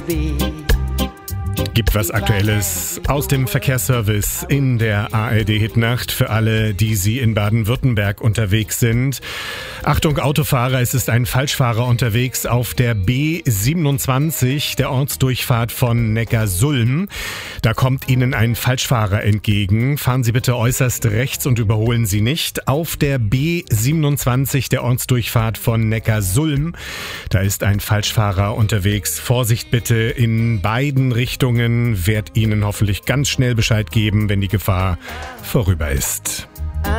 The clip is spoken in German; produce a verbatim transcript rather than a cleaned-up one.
weh. Gibt was Aktuelles aus dem Verkehrsservice in der A R D-Hitnacht für alle, die Sie in Baden-Württemberg unterwegs sind. Achtung Autofahrer, es ist ein Falschfahrer unterwegs auf der B siebenundzwanzig, der Ortsdurchfahrt von Neckarsulm. Da kommt Ihnen ein Falschfahrer entgegen. Fahren Sie bitte äußerst rechts und überholen Sie nicht. Auf der B siebenundzwanzig, der Ortsdurchfahrt von Neckarsulm, da ist ein Falschfahrer unterwegs. Vorsicht bitte in beiden Richtungen. Werd Ihnen hoffentlich ganz schnell Bescheid geben, wenn die Gefahr vorüber ist.